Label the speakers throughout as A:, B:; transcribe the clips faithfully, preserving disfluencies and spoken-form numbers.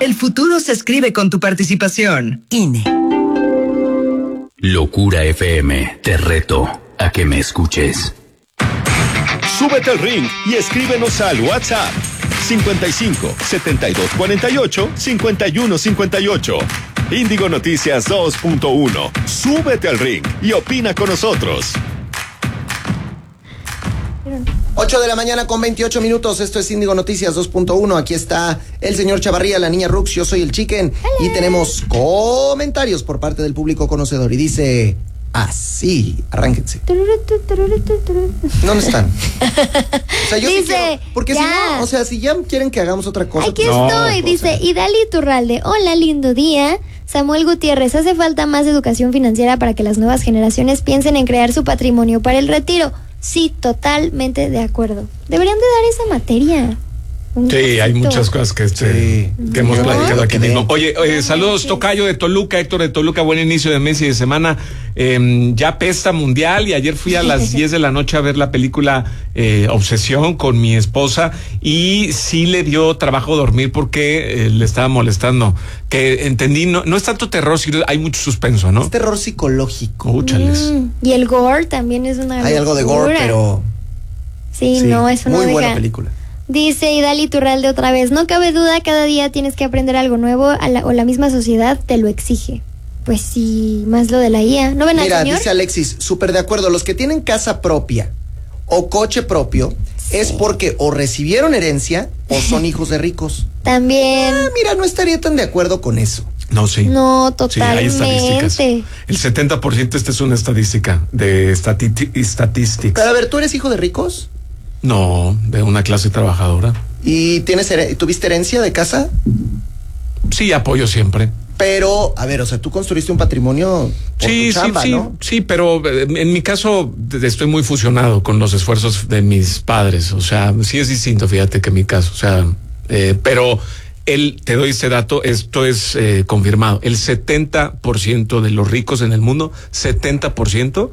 A: El futuro se escribe con tu participación. I N E.
B: Locura F M, te reto a que me escuches.
C: Súbete al ring y escríbenos al WhatsApp cincuenta y cinco, setenta y dos cuarenta y ocho, cincuenta y uno cincuenta y ocho. Índigo Noticias dos punto uno. Súbete al ring y opina con nosotros.
D: ocho de la mañana con veintiocho minutos. Esto es Índigo Noticias dos punto uno. Aquí está el señor Chavarría, la niña Rux, yo soy el Chicken. Hola. Y tenemos comentarios por parte del público conocedor. Y dice así, arránquense. No, no están. O sea, yo dice, sí quiero, porque ya. Si no, o sea, si ya quieren que hagamos otra cosa.
E: Aquí
D: no,
E: estoy, dice Idali Turralde. Hola, lindo día. Samuel Gutiérrez, hace falta más educación financiera para que las nuevas generaciones piensen en crear su patrimonio para el retiro. Sí, totalmente de acuerdo. Deberían de dar esa materia.
F: Un sí, cosito. Hay muchas cosas que, este, sí. que hemos no, platicado aquí mismo. Oye, oye saludos, Tocayo de Toluca, Héctor de Toluca, buen inicio de mes y de semana. Eh, ya pesta mundial y ayer fui a las diez de la noche a ver la película eh, Obsesión con mi esposa y sí le dio trabajo dormir porque eh, le estaba molestando. Que entendí, no, no es tanto terror, sino hay mucho suspenso, ¿no?
D: Es terror psicológico.
F: Úchales.
E: Mm, y el gore también es una
D: Hay locura. Algo de gore, pero...
E: Sí, sí no, es una
D: muy
E: deja...
D: buena película.
E: Dice Idali Turralde otra vez, no cabe duda, cada día tienes que aprender algo nuevo a la, o la misma sociedad te lo exige. Pues sí, más lo de la I A. ¿No ven al señor?
D: Mira, dice Alexis, súper de acuerdo, los que tienen casa propia o coche propio sí. es porque o recibieron herencia o son hijos de ricos.
E: También.
D: Ah, mira, no estaría tan de acuerdo con eso.
F: No, sí.
E: No, totalmente.
F: Sí, hay estadísticas. El setenta por ciento, esta es una estadística de stati- statistics.
D: Pero a ver, ¿tú eres hijo de ricos?
F: No, de una clase trabajadora.
D: ¿Y tienes her- tuviste herencia de casa?
F: Sí, apoyo siempre.
D: Pero, a ver, o sea, tú construiste un patrimonio por
F: sí,
D: tu chamba,
F: sí,
D: ¿no?
F: Sí, sí, pero en mi caso estoy muy fusionado con los esfuerzos de mis padres. O sea, sí es distinto, fíjate que en mi caso. O sea, eh, pero él, te doy este dato, esto es eh, confirmado. El setenta por ciento de los ricos en el mundo, setenta por ciento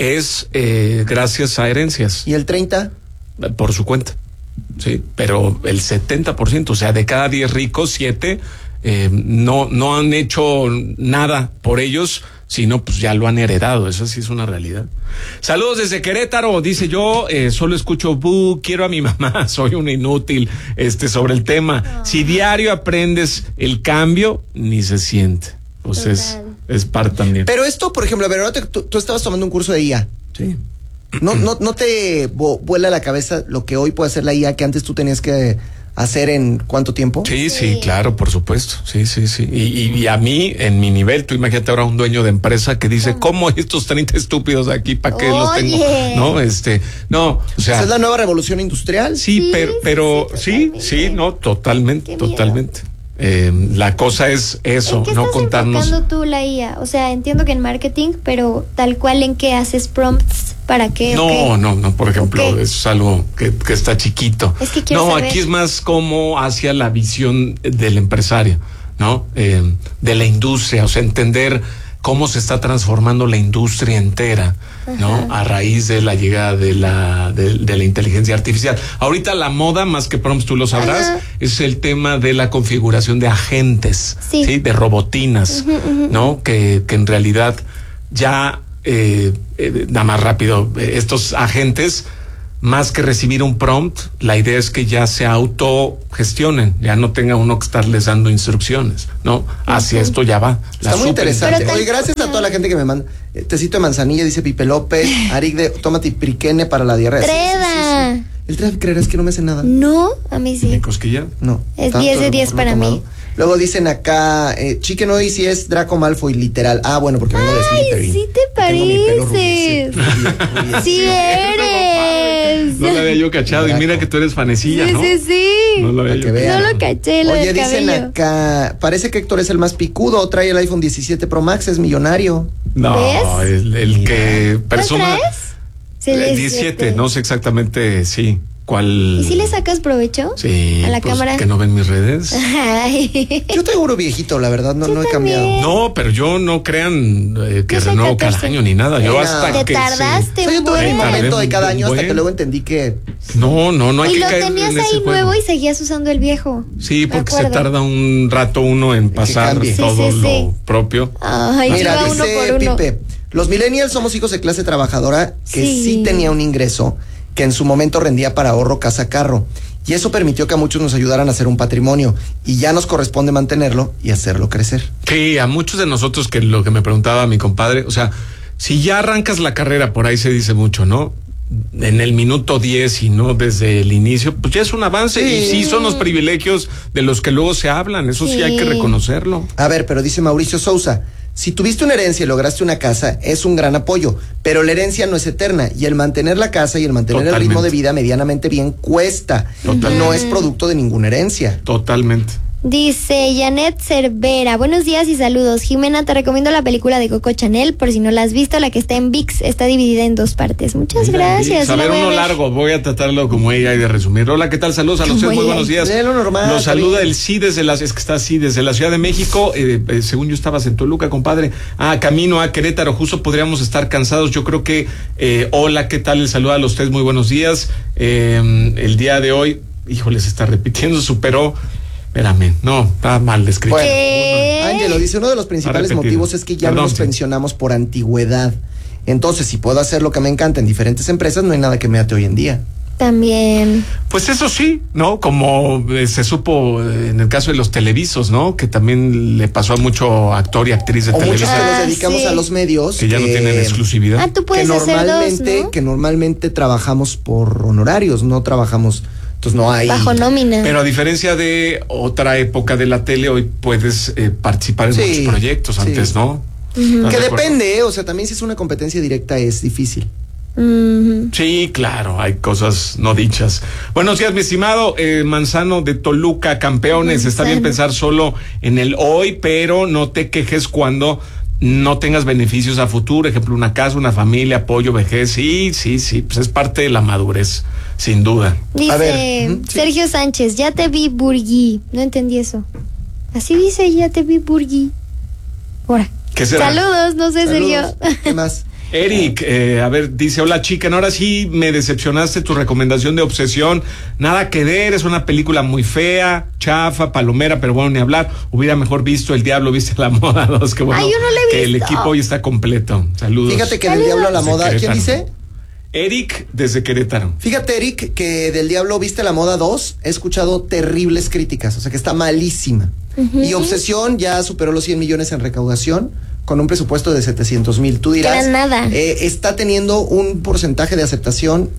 F: es eh, gracias a herencias.
D: ¿Y el treinta?
F: Por su cuenta, sí, pero el setenta por ciento, o sea, de cada diez ricos, siete eh, no, no han hecho nada por ellos, sino pues ya lo han heredado, eso sí es una realidad. Saludos desde Querétaro, dice yo, eh, solo escucho, bu, quiero a mi mamá, soy un inútil, este, sobre el tema. Oh. Si diario aprendes el cambio, ni se siente, pues es, es parte también.
D: Pero esto, por ejemplo, a ver, ahora te, tú, tú estabas tomando un curso de I A.
F: Sí.
D: ¿No, no, no te vuela la cabeza lo que hoy puede hacer la I A que antes tú tenías que hacer en cuánto tiempo?
F: Sí, sí, sí, claro, por supuesto. Sí, sí, sí. Y, y, y a mí, en mi nivel, tú imagínate ahora un dueño de empresa que dice, ¿cómo estos treinta estúpidos aquí, para qué los tengo? No, este, no, o sea.
D: ¿Esa es la nueva revolución industrial?
F: Sí, sí pero, pero, sí, sí, sí, no, totalmente, totalmente. Eh, la cosa es eso,
E: ¿En qué
F: no
E: estás
F: contarnos.
E: enfocando tú la I A? O sea, entiendo que en marketing, pero tal cual en qué haces prompts, ¿para qué?
F: No,
E: okay.
F: no, no, por ejemplo, okay. es algo que, que está chiquito.
E: Es que quiero
F: no,
E: saber.
F: Aquí es más como hacia la visión del empresario, ¿no? Eh, de la industria, o sea, entender cómo se está transformando la industria entera, ¿no? Ajá. A raíz de la llegada de la de, de la inteligencia artificial. Ahorita la moda, más que prompts, tú lo sabrás, ajá, es el tema de la configuración de agentes, sí, ¿sí? De robotinas, uh-huh, uh-huh. ¿no? Que, que en realidad ya, eh, eh, nada más rápido, eh, estos agentes, más que recibir un prompt, la idea es que ya se autogestionen, ya no tenga uno que estarles dando instrucciones, ¿no? Hacia esto ya va.
D: Está muy interesante. Oye, gracias a toda la gente que me manda. Tecito de manzanilla, dice Pipe López. Arik de tómate priquene para la diarrea.
E: Treda.
D: Sí, sí, sí, sí. El Treda, ¿creerás que no me hace nada?
E: No, a mí sí.
F: ¿Mi cosquilla?
D: No.
E: Es diez de diez para mí.
D: Luego dicen acá, eh, Chicken hoy sí es Draco Malfoy, literal. Ah, bueno, porque vengo de Slytherin.
E: Ay, sí te pareces. Sí eres.
F: No lo había yo cachado. Draco. Y mira que tú eres fanecilla,
E: sí,
F: ¿no?
E: Sí, sí, sí.
F: No lo había yo.
E: No lo caché, lo
D: Oye,
E: del
D: dicen
E: cabello.
D: acá, parece que Héctor es el más picudo, trae el iPhone diecisiete Pro Max, es millonario.
F: No,
E: ¿ves?
F: el, el que persona...
E: ¿Cuál traes?
F: El diecisiete, no sé exactamente, sí. cuál.
E: ¿Y si le sacas provecho?
F: Sí.
E: A la
F: pues,
E: cámara.
F: que no ven mis redes.
E: Ay.
D: Yo tengo uno viejito, la verdad, no,
E: Yo
D: no he
E: también.
D: cambiado.
F: No, pero yo no crean eh, que
E: Yo soy
F: renuevo cada
E: catorce.
F: año ni nada. Yo
D: Venga.
F: hasta
E: Te
F: que.
E: tardaste,
D: O sea, yo tuve mi
E: bueno.
F: Tardé
D: momento de cada año hasta
F: buen.
D: que luego entendí que
F: se- No, no, no hay
E: Y
F: que
E: lo
F: caer
E: tenías
F: en ese
E: ahí
F: juego.
E: nuevo y seguías usando el viejo.
F: Sí,
E: Me
F: porque se
E: acuerdo.
F: tarda un rato uno en pasar
D: cambie.
F: todo
E: Sí, sí,
F: lo
E: sí.
F: propio.
E: Ay,
D: Mira,
E: iba uno
D: dice
E: por uno.
D: Pipe, los millennials somos hijos de clase trabajadora que sí.
E: Sí.
D: tenía un ingreso que en su momento rendía para ahorro casa carro. Y eso permitió que a muchos nos ayudaran a hacer un patrimonio. Y ya nos corresponde mantenerlo y hacerlo crecer.
F: Sí, a muchos de nosotros, que lo que me preguntaba mi compadre, o sea, si ya arrancas la carrera, por ahí se dice mucho, ¿no? En el minuto diez y no desde el inicio, pues ya es un avance.
D: Sí.
F: Y sí son los privilegios de los que luego se hablan, eso sí,
E: Sí.
F: hay que reconocerlo.
D: A ver, pero dice Mauricio Sousa, si tuviste una herencia y lograste una casa, es un gran apoyo, pero la herencia no es eterna y el mantener la casa y el mantener
F: Totalmente.
D: el ritmo de vida medianamente bien cuesta.
F: Totalmente.
D: No es producto de ninguna herencia.
F: Totalmente.
E: Dice Janet Cervera, buenos días y saludos. Jimena, te recomiendo la película de Coco Chanel, por si no la has visto, la que está en ViX, está dividida en dos partes. Muchas gracias.
F: A
E: sí la
F: ver,
E: voy a
F: uno
E: ver.
F: largo, voy a tratarlo como ella y de resumir. Hola, ¿qué tal? Saludos a los
E: Como
F: tres, muy
E: ella.
F: buenos días.
D: Léelo normal,
F: Los
D: está
F: saluda
D: bien.
F: el sí desde la, es que está así, desde la Ciudad de México. Eh, eh, según yo estabas en Toluca, compadre. Ah, camino a Querétaro, justo podríamos estar cansados. Yo creo que, eh, hola, ¿qué tal? El saludo a los tres, muy buenos días. Eh, el día de hoy, híjole, se está repitiendo, superó. Espérame, no, está mal escrito.
D: Bueno,
E: ¿Qué?
D: Ángelo dice, uno de los principales
F: repetido.
D: motivos es que ya
F: Perdón,
D: no nos
F: sí.
D: pensionamos por antigüedad. Entonces, si puedo hacer lo que me encanta en diferentes empresas, no hay nada que me ate hoy en día.
E: También.
F: Pues eso sí, ¿no? Como eh, se supo eh, en el caso de los televisos, ¿no? Que también le pasó a mucho actor y actriz de
D: O muchos que
F: televisión
D: nos
E: Ah,
D: dedicamos
E: sí.
D: a los medios.
F: que ya no tienen exclusividad.
E: Ah, tú
D: que
E: puedes hacer dos,
D: normalmente,
E: ¿no?
D: que normalmente trabajamos por honorarios, no trabajamos, entonces no hay.
E: Bajo nómina.
F: Pero a diferencia de otra época de la tele, hoy puedes eh, participar en
D: Sí,
F: muchos proyectos,
D: sí.
F: antes, ¿no?
D: Que
F: ¿Estás de acuerdo?
D: depende, ¿eh? O sea, también si es una competencia directa es difícil.
E: Ujú.
F: Sí, claro, hay cosas no dichas. Buenos días, mi estimado eh, Manzano de Toluca, campeones. Está bien
E: Manzano.
F: pensar solo en el hoy, pero no te quejes cuando no tengas beneficios a futuro. Ejemplo, una casa, una familia, apoyo, vejez. Sí, sí, sí, pues es parte de la madurez, sin duda.
E: Dice
D: A ver, ujú, sí.
E: Sergio Sánchez, ya te vi Burgui. No entendí eso. Así dice, ya te vi Burgui. Ahora.
F: ¿Qué será?
E: Saludos, no sé,
D: Saludos.
E: Sergio.
D: ¿Qué más?
F: Eric, eh, a ver, dice, hola chica, ahora sí me decepcionaste tu recomendación de Obsesión, nada que ver, es una película muy fea, chafa, palomera, pero bueno, ni hablar, hubiera mejor visto El Diablo Viste a la Moda dos, que bueno,
E: Ay, yo no la he
F: que el
E: visto.
F: equipo hoy está completo, saludos.
D: Fíjate que del Diablo a la
F: Desde
D: Moda, ¿quién
F: Querétaro.
D: dice?
F: Eric, desde Querétaro.
D: Fíjate, Eric, que del Diablo Viste la Moda dos, he escuchado terribles críticas, o sea que está malísima. Y Obsesión ya superó los cien millones en recaudación, con un presupuesto de setecientos mil. Tú dirás,
E: Era nada.
D: eh, está teniendo un porcentaje de aceptación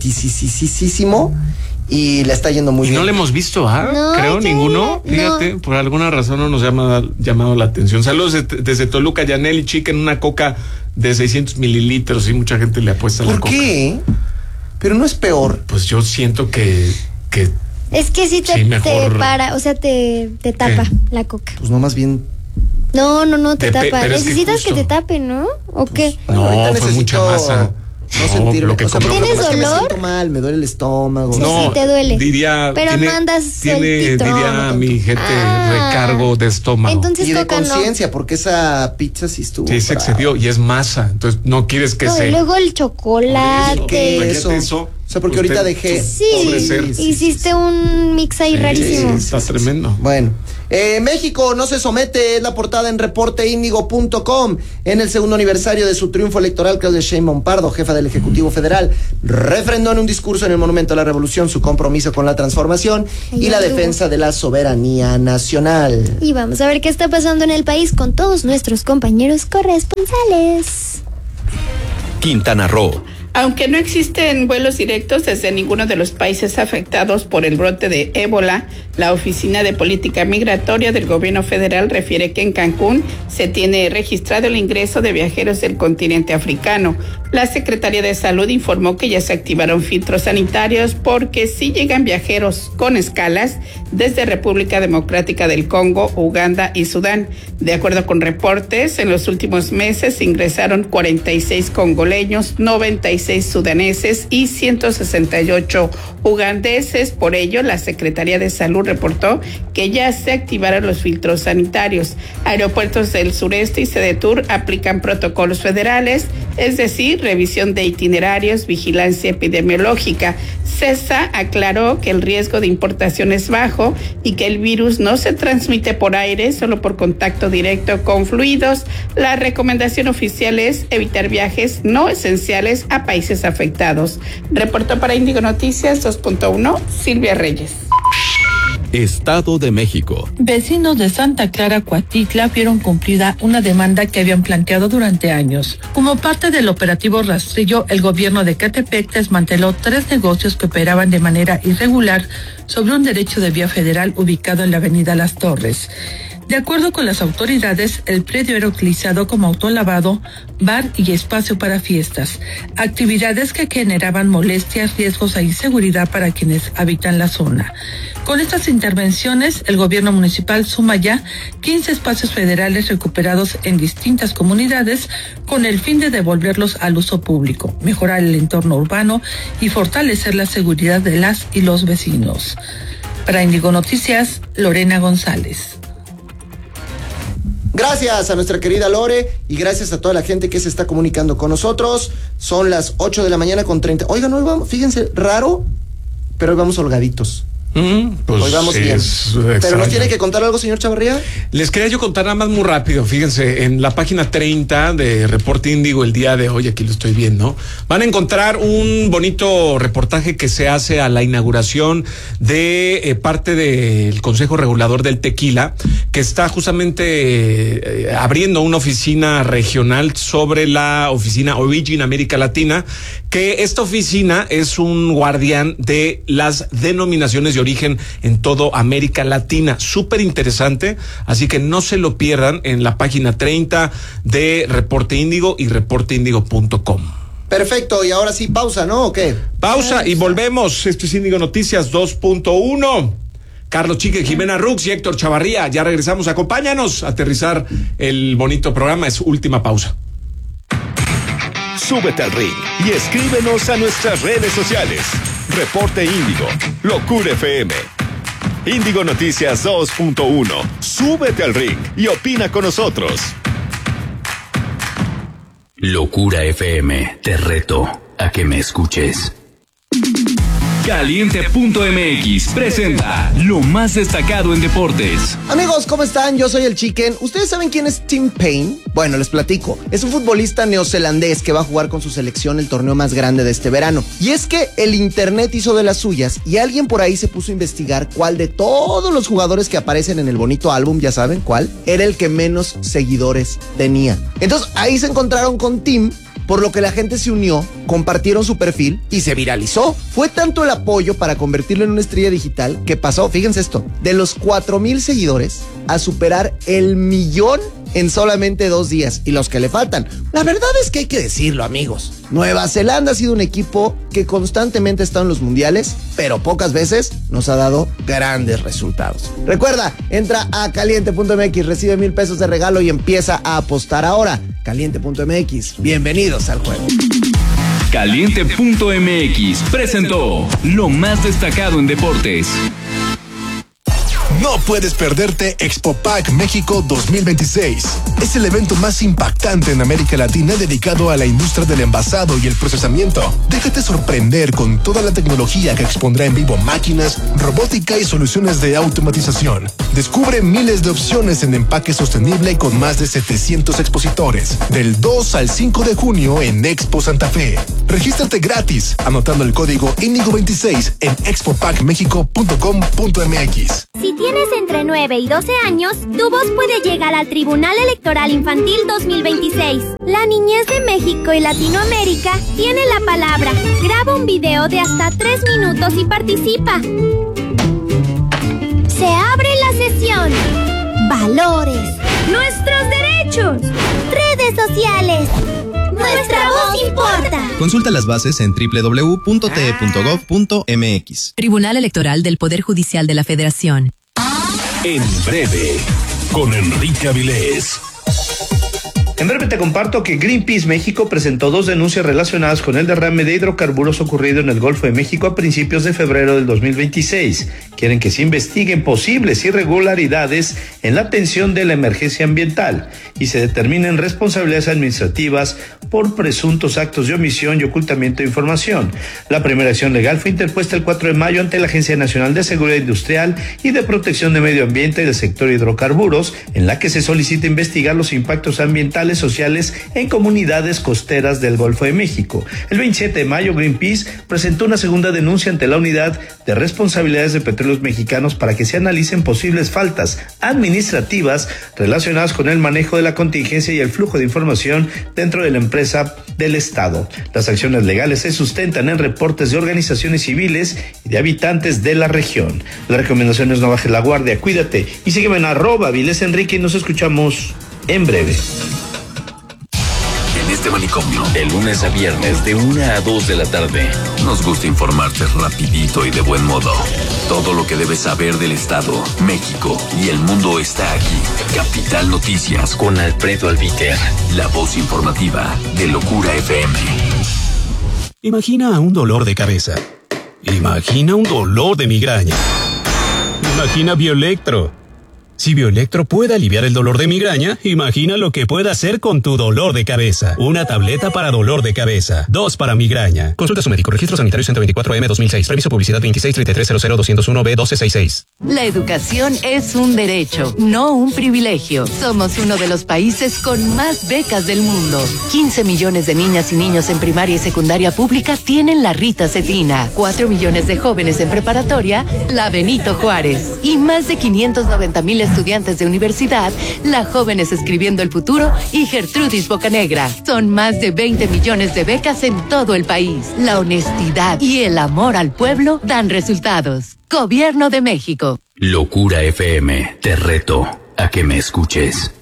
D: altísimo y le está yendo muy
F: Y
D: bien.
F: no le hemos visto, ¿ah?
E: No,
F: Creo
E: ya
F: ninguno.
E: no.
F: Fíjate, por alguna razón no nos llama llamado la atención. Saludos desde, desde Toluca, Yanel y Chica, en una coca de seiscientos mililitros y mucha gente le apuesta a la
D: ¿Por
F: coca.
D: qué? Pero no es peor.
F: Pues yo siento que, que
E: Es que sí te,
F: Sí,
E: te
F: mejor.
E: para, o sea, te, te tapa
F: ¿Qué?
E: la coca.
D: Pues no, más bien.
E: No, no, no, te
F: Depe-
E: tapa.
F: pero es que
E: Necesitas que,
F: justo-
E: te tape, ¿no? ¿O qué?
D: Bueno,
F: No,
D: ahorita
F: fue
D: necesito
F: mucha masa.
D: No,
F: No,
D: sentirme.
F: lo que
D: O sea,
F: compró-
D: porque
E: ¿Tienes
D: es que me
E: dolor?
D: siento mal, me duele el estómago.
E: Sí,
F: no,
E: sí te duele.
F: Diría,
E: Pero
F: tiene,
E: no andas
F: tiene,
E: sueltito.
F: diría
E: No,
F: mi gente,
E: Ah.
F: recargo de estómago.
E: Entonces
D: Y de
E: coca no.
D: conciencia, porque esa pizza sí estuvo.
F: Sí, se
D: brava.
F: excedió y es masa. Entonces no quieres que
E: No,
F: se.
E: y luego el
D: ¿Qué
E: chocolate.
D: eso?
F: eso,
D: O sea, porque
F: usted-
D: ahorita dejé.
E: Sí,
F: Pobre ser.
E: hiciste un mix ahí
F: Sí,
E: rarísimo.
F: sí, está tremendo.
D: Bueno, eh, México no se somete, es la portada en reporte índigo punto com. En el segundo aniversario de su triunfo electoral, Claudia Sheinbaum Pardo, jefa del Ejecutivo Federal, refrendó en un discurso en el Monumento a la Revolución su compromiso con la transformación y
E: Ay,
D: la
E: anduvo.
D: defensa de la soberanía nacional.
E: Y vamos a ver qué está pasando en el país con todos nuestros compañeros corresponsales.
B: Quintana Roo.
G: Aunque no existen vuelos directos desde ninguno de los países afectados por el brote de ébola, la Oficina de Política Migratoria del Gobierno Federal refiere que en Cancún se tiene registrado el ingreso de viajeros del continente africano. La Secretaría de Salud informó que ya se activaron filtros sanitarios porque sí llegan viajeros con escalas desde República Democrática del Congo, Uganda y Sudán. De acuerdo con reportes, en los últimos meses ingresaron cuarenta y seis congoleños, noventa y seis seis sudaneses y ciento sesenta y ocho ugandeses. Por ello, la Secretaría de Salud reportó que ya se activaron los filtros sanitarios. Aeropuertos del sureste y Sedetur aplican protocolos federales, es decir, revisión de itinerarios, vigilancia epidemiológica. CESA aclaró que el riesgo de importación es bajo y que el virus no se transmite por aire, solo por contacto directo con fluidos. La recomendación oficial es evitar viajes no esenciales a países afectados. Reportó para Índigo Noticias dos punto uno, Silvia Reyes.
C: Estado de México.
H: Vecinos de Santa Clara, Coatitla, vieron cumplida una demanda que habían planteado durante años. Como parte del operativo Rastrillo, el gobierno de Catepec desmanteló tres negocios que operaban de manera irregular sobre un derecho de vía federal ubicado en la avenida Las Torres. De acuerdo con las autoridades, el predio era utilizado como autolavado, bar y espacio para fiestas, actividades que generaban molestias, riesgos e inseguridad para quienes habitan la zona. Con estas intervenciones, el gobierno municipal suma ya quince espacios federales recuperados en distintas comunidades con el fin de devolverlos al uso público, mejorar el entorno urbano y fortalecer la seguridad de las y los vecinos. Para Índigo Noticias, Lorena González.
D: Gracias a nuestra querida Lore y gracias a toda la gente que se está comunicando con nosotros. Son las ocho de la mañana con treinta. Oigan, hoy vamos, fíjense, raro, pero hoy vamos holgaditos.
F: Mm, pues
D: hoy vamos
F: sí,
D: bien. Pero
F: extraño.
D: nos tiene que contar algo, señor Chavarría.
F: Les quería yo contar nada más muy rápido. Fíjense, en la página treinta de Reporte Índigo el día de hoy, aquí lo estoy viendo, van a encontrar un bonito reportaje que se hace a la inauguración de eh, parte del Consejo Regulador del Tequila, que está justamente eh, abriendo una oficina regional sobre la oficina Origin América Latina, que esta oficina es un guardián de las denominaciones de origen en todo América Latina. Súper interesante, así que no se lo pierdan en la página treinta de Reporte Índigo y reporte índigo punto com.
D: Perfecto, y ahora sí, pausa, ¿no? ¿O qué?
F: Pausa y volvemos. Esto es Índigo Noticias dos punto uno. Carlos Chique, Jimena Rux y Héctor Chavarría. Ya regresamos. Acompáñanos a aterrizar el bonito programa. Es última pausa.
C: Súbete al ring y escríbenos a nuestras redes sociales. Reporte Índigo, Locura F M. Índigo Noticias dos punto uno. Súbete al ring y opina con nosotros.
B: Locura F M, te reto a que me escuches. Caliente punto M X presenta lo más destacado en deportes.
D: Amigos, ¿cómo están? Yo soy el Chicken. ¿Ustedes saben quién es Tim Payne? Bueno, les platico. Es un futbolista neozelandés que va a jugar con su selección el torneo más grande de este verano. Y es que el internet hizo de las suyas y alguien por ahí se puso a investigar cuál de todos los jugadores que aparecen en el bonito álbum, ya saben cuál, era el que menos seguidores tenía. Entonces ahí se encontraron con Tim, por lo que la gente se unió, compartieron su perfil y se viralizó. Fue tanto el apoyo para convertirlo en una estrella digital que pasó, fíjense esto, de los cuatro mil seguidores a superar el millón en solamente dos días. Y los que le faltan. La verdad es que hay que decirlo, amigos. Nueva Zelanda ha sido un equipo que constantemente está en los mundiales, pero pocas veces nos ha dado grandes resultados. Recuerda, entra a caliente punto M X, recibe mil pesos de regalo y empieza a apostar ahora. caliente punto M X, bienvenidos al juego.
B: Caliente punto M X presentó lo más destacado en deportes.
I: No puedes perderte Expopack México dos mil veintiséis. Es el evento más impactante en América Latina dedicado a la industria del envasado y el procesamiento. Déjate sorprender con toda la tecnología que expondrá en vivo máquinas, robótica y soluciones de automatización. Descubre miles de opciones en empaque sostenible con más de setecientos expositores. Del dos al cinco de junio en Expo Santa Fe. Regístrate gratis anotando el código Índigo veintiséis en expopack méxico punto com punto M X.
J: Si tienes entre nueve y doce años, tu voz puede llegar al Tribunal Electoral Infantil dos mil veintiséis. La niñez de México y Latinoamérica tiene la palabra. Graba un video de hasta tres minutos y participa. Se abre la sesión. Valores. Nuestros derechos. Redes sociales. Nuestra voz importa.
K: Consulta las bases en doble u doble u doble u punto t e punto gov punto m x.
L: Tribunal Electoral del Poder Judicial de la Federación.
C: En breve, con Enrique Avilés.
M: En breve te comparto que Greenpeace México presentó dos denuncias relacionadas con el derrame de hidrocarburos ocurrido en el Golfo de México a principios de febrero del dos mil veintiséis. Quieren que se investiguen posibles irregularidades en la atención de la emergencia ambiental y se determinen responsabilidades administrativas por presuntos actos de omisión y ocultamiento de información. La primera acción legal fue interpuesta el cuatro de mayo ante la Agencia Nacional de Seguridad Industrial y de Protección de Medio Ambiente y del sector hidrocarburos, en la que se solicita investigar los impactos ambientales sociales en comunidades costeras del Golfo de México. El veintisiete de mayo, Greenpeace presentó una segunda denuncia ante la Unidad de Responsabilidades de Petróleos Mexicanos para que se analicen posibles faltas administrativas relacionadas con el manejo de la contingencia y el flujo de información dentro de la empresa del Estado. Las acciones legales se sustentan en reportes de organizaciones civiles y de habitantes de la región. La recomendación es no bajes la guardia, cuídate y sígueme en arroba Viles Enrique y nos escuchamos en breve.
N: En este manicomio, de lunes a viernes de una a dos de la tarde, nos gusta informarte rapidito y de buen modo. Todo lo que debes saber del Estado, México y el mundo está aquí. Capital Noticias con Alfredo Albíter, la voz informativa de Locura F M.
O: Imagina un dolor de cabeza. Imagina un dolor de migraña. Imagina Bioelectro. Si Bioelectro puede aliviar el dolor de migraña, imagina lo que puede hacer con tu dolor de cabeza. Una tableta para dolor de cabeza, dos para migraña. Consulta a su médico. Registro Sanitario ciento veinticuatro M dos mil seis. Permiso publicidad veintiséis treinta y tres cero cero doscientos uno B doce sesenta y seis.
P: La educación es un derecho, no un privilegio. Somos uno de los países con más becas del mundo. quince millones de niñas y niños en primaria y secundaria pública tienen la Rita Cetina. cuatro millones de jóvenes en preparatoria, la Benito Juárez. Y más de quinientos noventa mil estudiantes de universidad, la Jóvenes Escribiendo el Futuro y Gertrudis Bocanegra. Son más de veinte millones de becas en todo el país. La honestidad y el amor al pueblo dan resultados. Gobierno de México.
N: Locura F M, te reto a que me escuches.